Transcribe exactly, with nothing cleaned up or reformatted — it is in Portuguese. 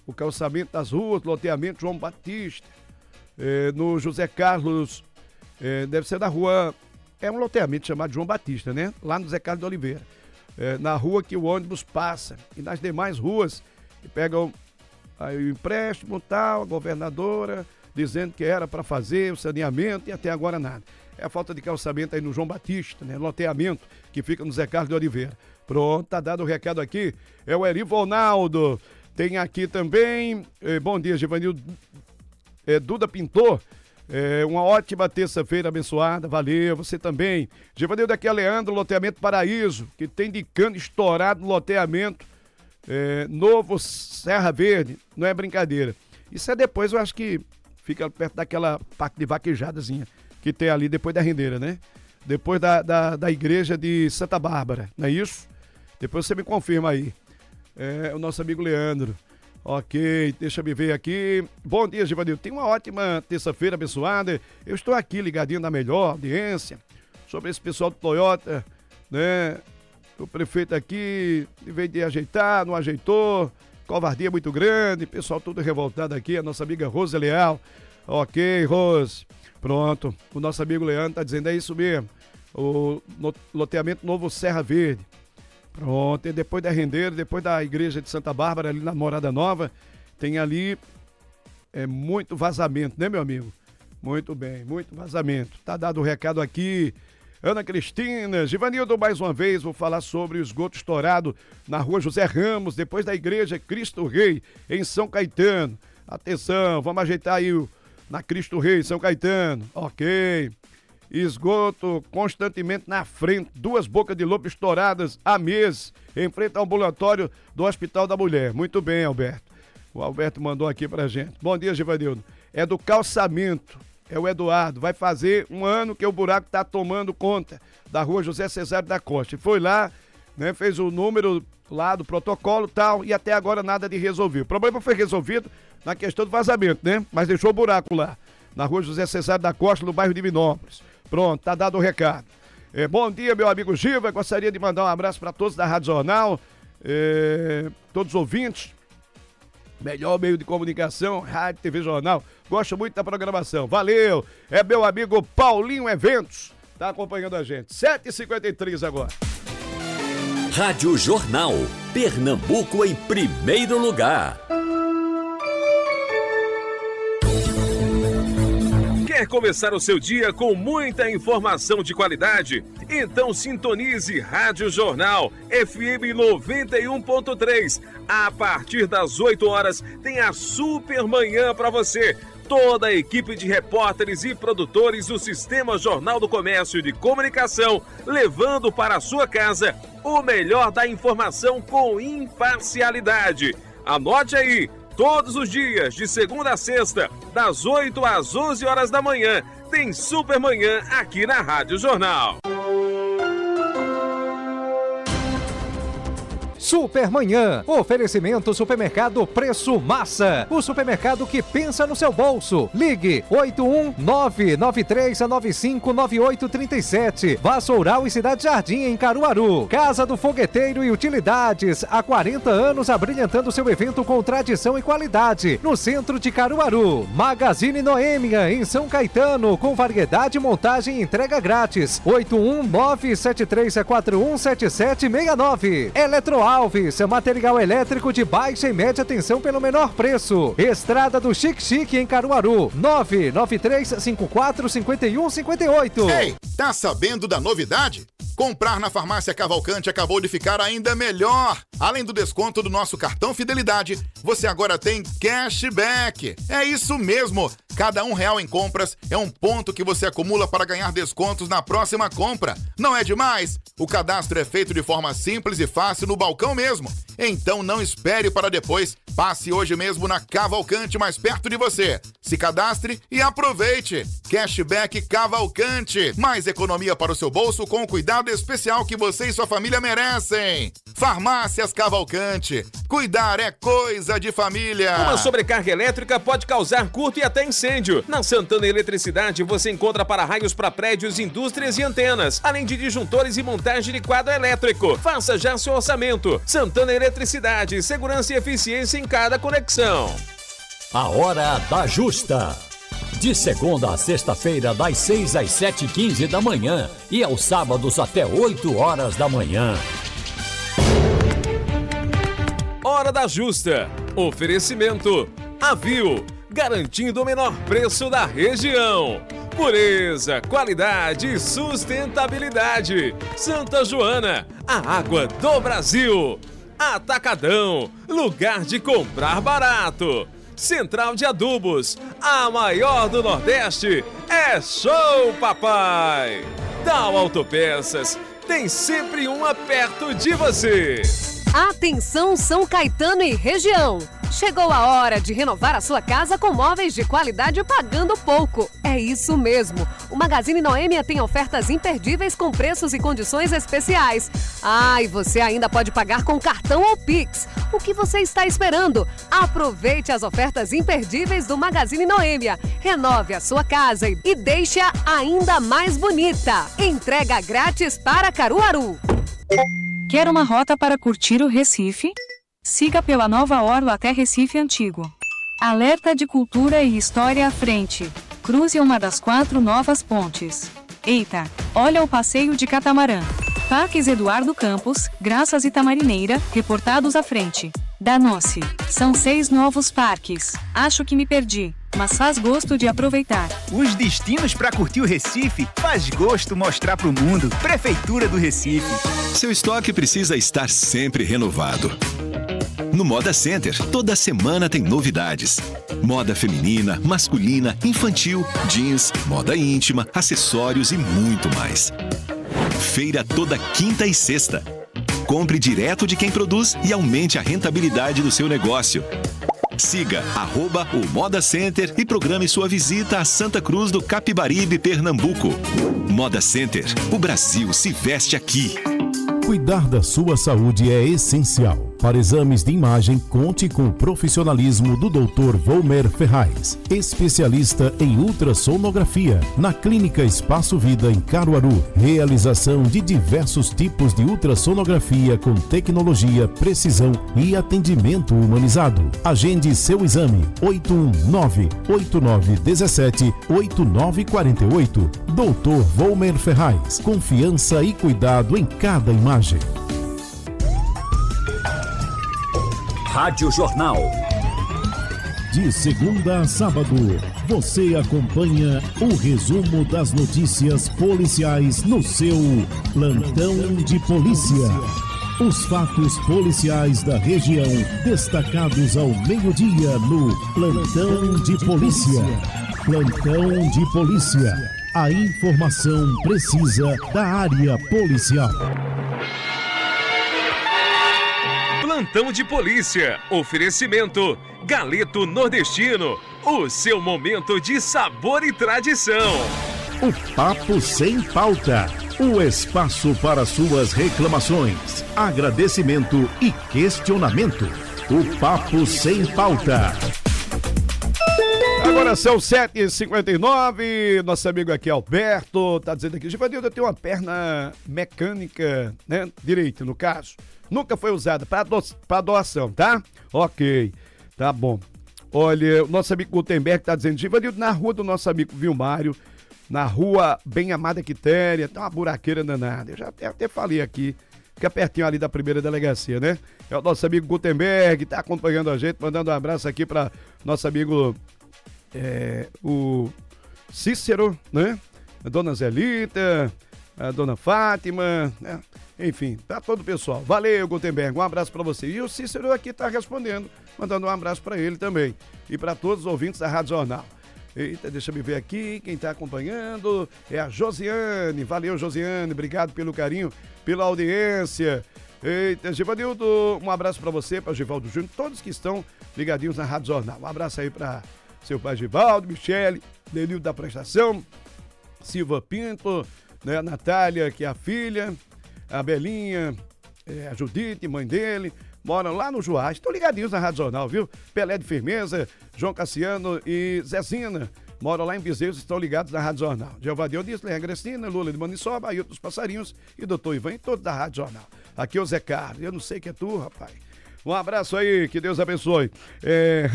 o calçamento das ruas, loteamento João Batista, é, no José Carlos, é, deve ser da rua, é um loteamento chamado João Batista, né? Lá no José Carlos de Oliveira, é, na rua que o ônibus passa, e nas demais ruas que pegam aí o empréstimo tal, a governadora dizendo que era para fazer o saneamento e até agora nada. É a falta de calçamento aí no João Batista, né? Loteamento que fica no Zé Carlos de Oliveira. Pronto, tá dado o recado aqui. É o Erivalnaldo. Tem aqui também, eh, bom dia, Givanildo, eh, Duda Pintor. Eh, uma ótima terça-feira abençoada, valeu. Você também. Givanildo, aqui é Leandro, loteamento Paraíso, que tem de cano estourado no loteamento eh, Novo Serra Verde. Não é brincadeira. Isso é depois, eu acho que fica perto daquela parte de vaquejadazinha que tem ali depois da rendeira, né? Depois da, da, da igreja de Santa Bárbara, não é isso? Depois você me confirma aí. É o nosso amigo Leandro. Ok, deixa eu ver aqui. Bom dia, Givanildo. Tem uma ótima terça-feira abençoada. Eu estou aqui ligadinho na melhor audiência sobre esse pessoal do Toyota, né? O prefeito aqui, em vez de ajeitar, não ajeitou. Covardia muito grande. Pessoal tudo revoltado aqui. A nossa amiga Rose Leal. Ok, Rose. Pronto, o nosso amigo Leandro tá dizendo, é isso mesmo, o loteamento Novo Serra Verde. Pronto, e depois da rendeira, depois da igreja de Santa Bárbara, ali na Morada Nova, tem ali é, muito vazamento, né, meu amigo? Muito bem, muito vazamento. Tá dado o recado aqui. Ana Cristina, Givanildo, mais uma vez, vou falar sobre o esgoto estourado na rua José Ramos, depois da igreja Cristo Rei, em São Caetano. Atenção, vamos ajeitar aí o na Cristo Rei, São Caetano, ok. Esgoto constantemente na frente, duas bocas de lobo estouradas há meses, em frente ao ambulatório do Hospital da Mulher. Muito bem, Alberto. O Alberto mandou aqui pra gente. Bom dia, Givanildo. É do calçamento, é o Eduardo. Vai fazer um ano que o buraco tá tomando conta da rua José Cesário da Costa. Foi lá, né, fez o número lá do protocolo e tal, e até agora nada de resolver. O problema foi resolvido na questão do vazamento, né? Mas deixou o buraco lá, na rua José Cesário da Costa, no bairro de Divinópolis. Pronto, tá dado o recado. É, bom dia, meu amigo Giva. Gostaria de mandar um abraço para todos da Rádio Jornal, é, todos os ouvintes. Melhor meio de comunicação, Rádio, T V Jornal. Gosto muito da programação. Valeu! É meu amigo Paulinho Eventos. Tá acompanhando a gente. sete e cinquenta e três agora. Rádio Jornal. Pernambuco em primeiro lugar. Quer começar o seu dia com muita informação de qualidade? Então sintonize Rádio Jornal F M noventa e um ponto três. A partir das oito horas tem a super manhã para você. Toda a equipe de repórteres e produtores do Sistema Jornal do Comércio e de Comunicação, levando para a sua casa o melhor da informação com imparcialidade. Anote aí. Todos os dias, de segunda a sexta, das oito às onze horas da manhã, tem Supermanhã aqui na Rádio Jornal. Supermanhã, oferecimento Supermercado Preço Massa, o supermercado que pensa no seu bolso. Ligue oito um nove nove três nove cinco nove oito três sete, Vassoural e Cidade Jardim em Caruaru. Casa do Fogueteiro e Utilidades, há quarenta anos abrilhantando seu evento com tradição e qualidade, no centro de Caruaru. Magazine Noêmia em São Caetano, com variedade, montagem e entrega grátis. oito um nove sete três quatro um sete sete seis nove. Eletroal Alves, material elétrico de baixa e média tensão pelo menor preço. Estrada do Chique Chique em Caruaru, nove nove três cinco quatro cinco um cinco oito. Ei, tá sabendo da novidade? Comprar na Farmácia Cavalcante acabou de ficar ainda melhor. Além do desconto do nosso cartão Fidelidade, você agora tem cashback. É isso mesmo. Cada um real em compras é um ponto que você acumula para ganhar descontos na próxima compra. Não é demais? O cadastro é feito de forma simples e fácil no balcão mesmo. Então não espere para depois. Passe hoje mesmo na Cavalcante mais perto de você. Se cadastre e aproveite. Cashback Cavalcante. Mais economia para o seu bolso com o cuidado especial que você e sua família merecem. Farmácias Cavalcante. Cuidar é coisa de família. Uma sobrecarga elétrica pode causar curto e até incêndio. Na Santana Eletricidade você encontra para-raios para prédios, indústrias e antenas, além de disjuntores e montagem de quadro elétrico. Faça já seu orçamento. Santana Eletricidade, segurança e eficiência em cada conexão. A Hora da Justa. De segunda a sexta-feira, das seis às sete e quinze da manhã e aos sábados até oito horas da manhã. Hora da Justa. Oferecimento Avil, garantindo o menor preço da região. Pureza, qualidade e sustentabilidade. Santa Joana, a água do Brasil. Atacadão, lugar de comprar barato. Central de Adubos, a maior do Nordeste. É show, papai! Dow Autopeças, tem sempre uma perto de você. Atenção São Caetano e região! Chegou a hora de renovar a sua casa com móveis de qualidade pagando pouco. É isso mesmo. O Magazine Noêmia tem ofertas imperdíveis com preços e condições especiais. Ah, e você ainda pode pagar com cartão ou Pix. O que você está esperando? Aproveite as ofertas imperdíveis do Magazine Noêmia. Renove a sua casa e deixe-a ainda mais bonita. Entrega grátis para Caruaru. Quer uma rota para curtir o Recife? Siga pela Nova Orla até Recife Antigo. Alerta de cultura e história à frente. Cruze uma das quatro novas pontes. Eita, olha o passeio de catamarã. Parques Eduardo Campos, Graças e Tamarineira, reportados à frente. Danou-se. São seis novos parques. Acho que me perdi, mas faz gosto de aproveitar. Os destinos para curtir o Recife faz gosto mostrar pro mundo. Prefeitura do Recife. Seu estoque precisa estar sempre renovado. No Moda Center, toda semana tem novidades. Moda feminina, masculina, infantil, jeans, moda íntima, acessórios e muito mais. Feira toda quinta e sexta. Compre direto de quem produz e aumente a rentabilidade do seu negócio. Siga arroba o Moda Center e programe sua visita a Santa Cruz do Capibaribe, Pernambuco. Moda Center, o Brasil se veste aqui. Cuidar da sua saúde é essencial. Para exames de imagem, conte com o profissionalismo do doutor Volmer Ferraz, especialista em ultrassonografia, na Clínica Espaço Vida em Caruaru. Realização de diversos tipos de ultrassonografia com tecnologia, precisão e atendimento humanizado. Agende seu exame oito um nove, oito nove um sete, oito nove quatro oito. doutor Volmer Ferraz, confiança e cuidado em cada imagem. Rádio Jornal. De segunda a sábado, você acompanha o resumo das notícias policiais no seu Plantão de Polícia. Os fatos policiais da região destacados ao meio-dia no Plantão de Polícia. Plantão de Polícia. A informação precisa da área policial. Plantão de Polícia. Oferecimento Galeto Nordestino. O seu momento de sabor e tradição. O Papo Sem Pauta. O espaço para suas reclamações, agradecimento e questionamento. O Papo Sem Pauta. Agora são sete e cinquenta e nove, nosso amigo aqui Alberto tá dizendo aqui, Givanildo, eu tenho uma perna mecânica, né, direita no caso, nunca foi usada para do, para doação, tá? Ok, tá bom. Olha, o nosso amigo Gutenberg tá dizendo, Givanildo, na rua do nosso amigo Vilmário, na rua Bem Amada Quitéria, tá uma buraqueira danada, eu já até, até falei aqui, fica pertinho ali da primeira delegacia, né? É o nosso amigo Gutenberg, tá acompanhando a gente, mandando um abraço aqui para nosso amigo... É, o Cícero, né? A dona Zelita, a dona Fátima, né? Enfim, tá todo o pessoal. Valeu, Gutenberg, um abraço para você. E o Cícero aqui tá respondendo, mandando um abraço para ele também. E para todos os ouvintes da Rádio Jornal. Eita, deixa eu ver aqui, quem tá acompanhando é a Josiane. Valeu, Josiane, obrigado pelo carinho, pela audiência. Eita, Givanildo, um abraço para você, para Givaldo Júnior, todos que estão ligadinhos na Rádio Jornal. Um abraço aí para seu pai Givaldo, Michele, Denildo da Prestação, Silva Pinto, né, a Natália, que é a filha, a Belinha, é, a Judite, mãe dele, moram lá no Juás. Estão ligadinhos na Rádio Jornal, viu? Pelé de Firmeza, João Cassiano e Zezina. Moram lá em Bezerros, estão ligados na Rádio Jornal. Giovanni Odis, Leia Grestina, Lula de Maniçoba, Ailton dos Passarinhos e doutor Ivan, todos da Rádio Jornal. Aqui é o Zé Carlos, eu não sei que é tu, rapaz. Um abraço aí, que Deus abençoe. É...